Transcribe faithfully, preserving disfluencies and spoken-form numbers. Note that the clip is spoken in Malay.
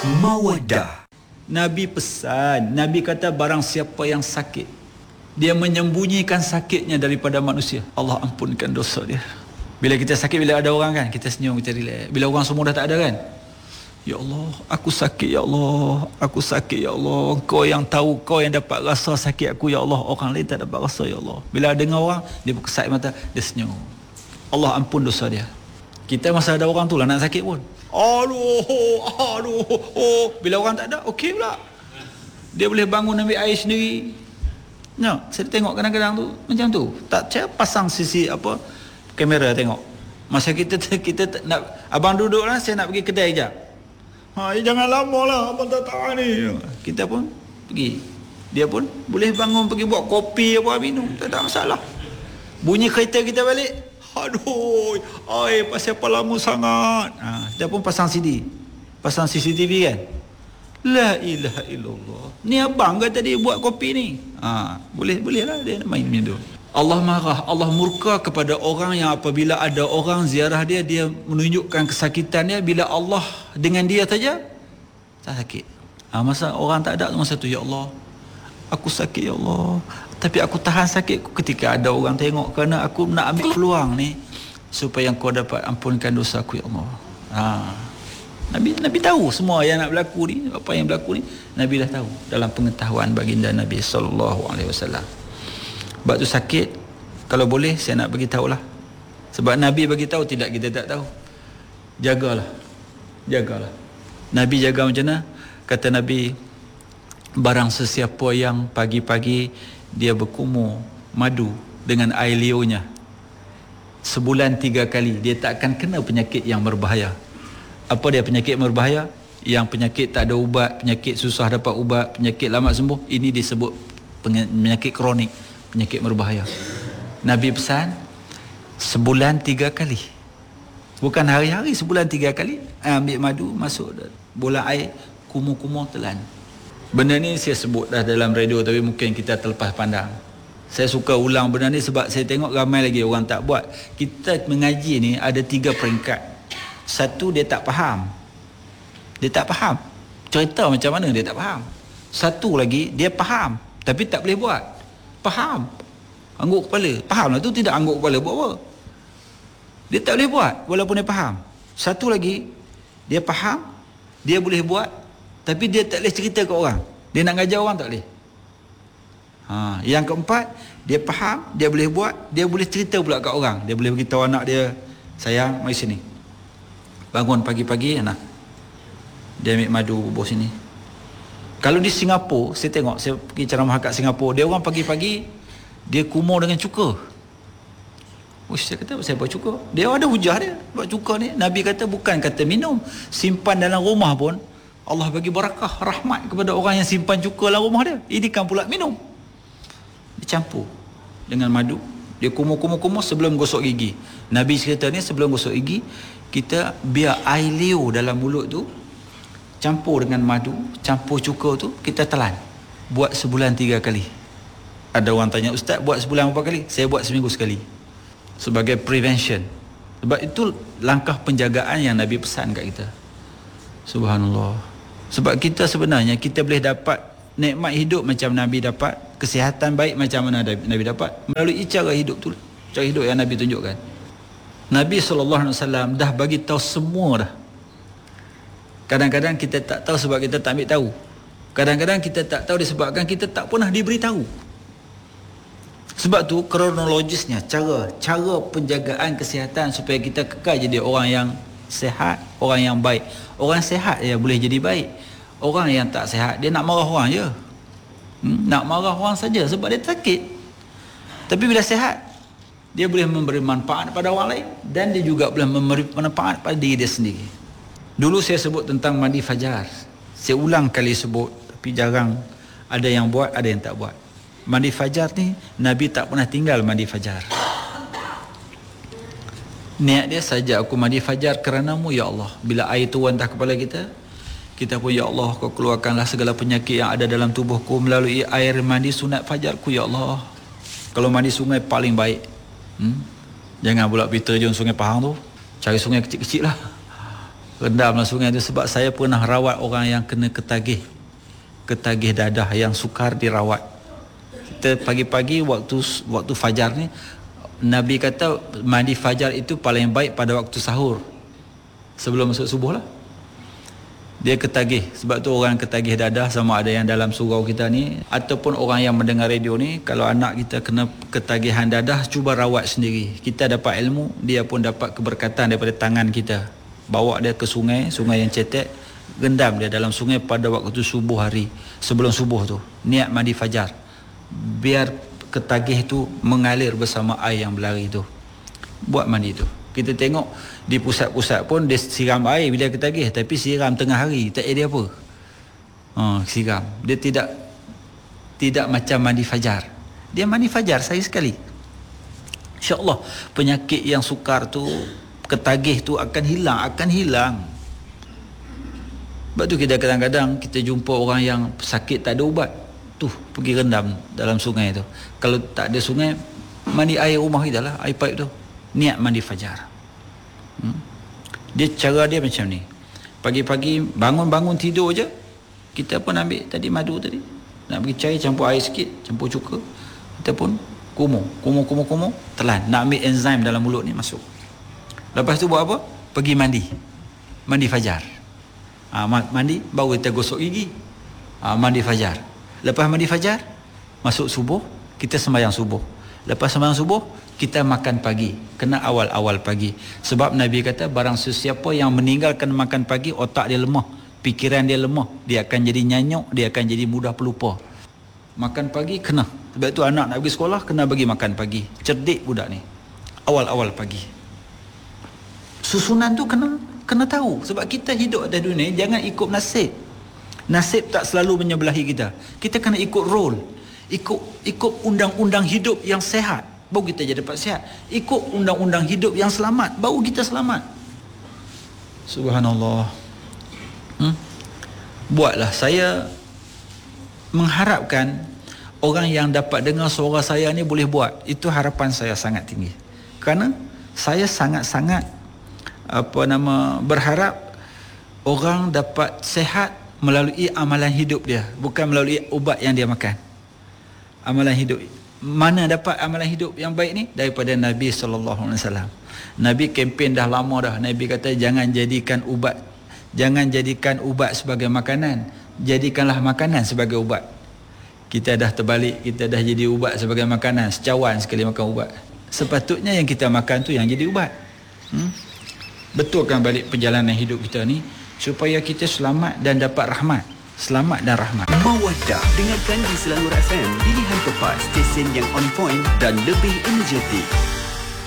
Mawaddah. Nabi pesan, Nabi kata barang siapa yang sakit, dia menyembunyikan sakitnya daripada manusia, Allah ampunkan dosa dia. Bila kita sakit, bila ada orang kan, kita senyum, kita relax. Bila orang semua dah tak ada kan, ya Allah, aku sakit ya Allah, aku sakit ya Allah, kau yang tahu, kau yang dapat rasa sakit aku ya Allah, orang lain tak dapat rasa ya Allah. Bila dengar orang, dia berkesat mata, dia senyum, Allah ampun dosa dia. Kita masa ada orang tu lah nak sakit pun, aduh, aduh, oh. Bila orang tak ada, okey pula, dia boleh bangun ambil air sendiri. No, saya tengok kadang-kadang tu macam tu. Tak, saya pasang sisi apa, kamera tengok. Masa kita kita nak, abang duduk lah, saya nak pergi kedai je. Ha, jangan lama lah, abang tak tahu ni. Kita pun pergi. Dia pun boleh bangun pergi buat kopi apa minum, tak ada masalah. Bunyi kereta kita balik, aduh, ai pasal apa lama sangat. Ha, dia pun pasang C D, pasang C C T V kan. La ilaha illallah. Ni abang ke tadi buat kopi ni? Ha, boleh boleh lah dia main minum. Allah marah, Allah murka kepada orang yang apabila ada orang ziarah dia, dia menunjukkan kesakitan dia. Bila Allah dengan dia saja tak sakit. Ha, masa orang tak ada masa tu, ya Allah, aku sakit ya Allah, tapi aku tahan sakit ketika ada orang tengok, kerana aku nak ambil peluang ni supaya kau dapat ampunkan dosa aku ya Allah. Ha. Nabi Nabi tahu semua yang nak berlaku ni, apa yang berlaku ni Nabi dah tahu dalam pengetahuan baginda Nabi sallallahu alaihi wasallam. Sebab tu sakit, kalau boleh saya nak bagi tahulah. Sebab Nabi bagi tahu, tidak kita tak tahu. Jagalah. Jagalah. Nabi jaga macam mana? Kata Nabi, barang sesiapa yang pagi-pagi dia berkumur madu dengan air liurnya sebulan tiga kali, dia tak akan kena penyakit yang berbahaya. Apa dia penyakit berbahaya? Yang penyakit tak ada ubat, penyakit susah dapat ubat, penyakit lama sembuh, ini disebut penyakit kronik, penyakit berbahaya. Nabi pesan sebulan tiga kali, bukan hari-hari, sebulan tiga kali ambil madu, masuk bola air, kumur-kumur telan. Benda ni saya sebut dah dalam radio, tapi mungkin kita terlepas pandang. Saya suka ulang benda ni sebab saya tengok ramai lagi orang tak buat. Kita mengaji ni ada tiga peringkat. Satu, dia tak faham, dia tak faham cerita macam mana, dia tak faham. Satu lagi, dia faham tapi tak boleh buat. Faham, angguk kepala, faham lah tu, tidak angguk kepala, buat apa? Dia tak boleh buat walaupun dia faham. Satu lagi, dia faham, dia boleh buat, tapi dia tak boleh cerita ke orang. Dia nak ngajar orang tak boleh. Ha, yang keempat, dia faham, dia boleh buat, dia boleh cerita pula kat orang. Dia boleh beritahu anak dia, sayang, mari sini, bangun pagi-pagi anak, dia ambil madu bubur sini. Kalau di Singapura, saya tengok, saya pergi ceramah kat Singapura, dia orang pagi-pagi dia kumur dengan cuka. Uish, saya kata, saya buat cuka? Dia ada hujah dia buat cuka ni. Nabi kata bukan kata minum, simpan dalam rumah pun Allah bagi barakah, rahmat kepada orang yang simpan cuka dalam rumah dia. Ini kan pula minum. Dicampur dengan madu, dia kumur-kumur-kumur sebelum gosok gigi. Nabi cerita ni, sebelum gosok gigi, kita biar air liur dalam mulut tu campur dengan madu, campur cuka tu, kita telan. Buat sebulan tiga kali. Ada orang tanya, Ustaz buat sebulan berapa kali? Saya buat seminggu sekali, sebagai prevention. Sebab itu langkah penjagaan yang Nabi pesan kat kita. Subhanallah. Sebab kita sebenarnya, kita boleh dapat nikmat hidup macam Nabi dapat, kesihatan baik macam mana Nabi dapat, melalui cara hidup tu, cara hidup yang Nabi tunjukkan. Nabi sallallahu alaihi wasallam dah bagi tahu semua dah. Kadang-kadang kita tak tahu sebab kita tak ambil tahu. Kadang-kadang kita tak tahu disebabkan kita tak pernah diberitahu. Sebab tu kronologisnya, cara cara penjagaan kesihatan supaya kita kekal jadi orang yang sihat, orang yang baik. Orang sihat dia boleh jadi baik. Orang yang tak sihat, dia nak marah orang je. Hmm, nak marah orang saja sebab dia sakit. Tapi bila sihat, dia boleh memberi manfaat pada orang lain, dan dia juga boleh memberi manfaat pada diri dia sendiri. Dulu saya sebut tentang mandi fajar. Saya ulang kali sebut, tapi jarang ada yang buat, ada yang tak buat. Mandi fajar ni, Nabi tak pernah tinggal mandi fajar. Niat dia saja, aku mandi fajar kerana-Mu ya Allah. Bila air turun atas kepala kita, kita pun, ya Allah, Kau keluarkanlah segala penyakit yang ada dalam tubuhku melalui air mandi sunat fajarku ya Allah. Kalau mandi sungai paling baik. Hmm? Jangan pula pergi terjun sungai Pahang tu, cari sungai kecil-kecil lah. Rendamlah sungai tu. Sebab saya pernah rawat orang yang kena ketagih ketagih dadah yang sukar dirawat. Kita pagi-pagi waktu waktu fajar ni, Nabi kata mandi fajar itu paling baik pada waktu sahur, sebelum masuk subuh lah. Dia ketagih. Sebab tu orang ketagih dadah, sama ada yang dalam surau kita ni ataupun orang yang mendengar radio ni, kalau anak kita kena ketagihan dadah, cuba rawat sendiri. Kita dapat ilmu, dia pun dapat keberkatan daripada tangan kita. Bawa dia ke sungai, sungai yang cetek, rendam dia dalam sungai pada waktu subuh hari, sebelum subuh tu, niat mandi fajar, biar ketagih tu mengalir bersama air yang berlari tu. Buat mandi tu. Kita tengok di pusat-pusat pun dia siram air bila ketagih, tapi siram tengah hari tak ada apa. Ha, siram. Dia tidak tidak macam mandi fajar. Dia mandi fajar sehari sekali. Insya-Allah penyakit yang sukar tu, ketagih tu akan hilang, akan hilang. Sebab tu kita kadang-kadang kita jumpa orang yang sakit tak ada ubat, tu pergi rendam dalam sungai tu. Kalau tak ada sungai, mandi air rumah kita lah, air pipe tu. Niat mandi fajar. Hmm? Dia cara dia macam ni. Pagi-pagi bangun-bangun tidur je, kita pun ambil tadi madu tadi, nak pergi cair, campur air sikit, campur cuka, kita pun kumur, kumur, kumur, kumur, telan, nak ambil enzim dalam mulut ni masuk. Lepas tu buat apa? Pergi mandi. Mandi fajar. Ha, mandi, baru kita gosok gigi. Ha, mandi fajar. Lepas mandi fajar, masuk subuh, kita sembahyang subuh. Lepas sembahyang subuh, kita makan pagi. Kena awal-awal pagi. Sebab Nabi kata barang sesiapa yang meninggalkan makan pagi, otak dia lemah, fikiran dia lemah, dia akan jadi nyanyuk, dia akan jadi mudah pelupa. Makan pagi kena. Sebab tu anak nak pergi sekolah, kena bagi makan pagi. Cerdik budak ni, awal-awal pagi. Susunan tu kena kena tahu. Sebab kita hidup atas dunia, jangan ikut nasib. Nasib tak selalu menyebelahi kita. Kita kena ikut role, ikut ikut undang-undang hidup yang sehat, baru kita jadi dapat sihat. Ikut undang-undang hidup yang selamat, baru kita selamat. Subhanallah. hmm? Buatlah. Saya mengharapkan orang yang dapat dengar suara saya ni boleh buat. Itu harapan saya sangat tinggi. Kerana saya sangat-sangat apa nama berharap orang dapat sihat melalui amalan hidup dia, bukan melalui ubat yang dia makan. Amalan hidup. Mana dapat amalan hidup yang baik ni? Daripada Nabi sallallahu alaihi wasallam. Nabi kempen dah lama dah. Nabi kata jangan jadikan ubat, jangan jadikan ubat sebagai makanan, jadikanlah makanan sebagai ubat. Kita dah terbalik, kita dah jadi ubat sebagai makanan, secawan sekali makan ubat. Sepatutnya yang kita makan tu yang jadi ubat. Hmm? Betulkan balik perjalanan hidup kita ni supaya kita selamat dan dapat rahmat. Selamat dan rahmat. Mawaddah, dengarkan di Selangor F M, pilihan tepat, stesen yang on point dan lebih energetik.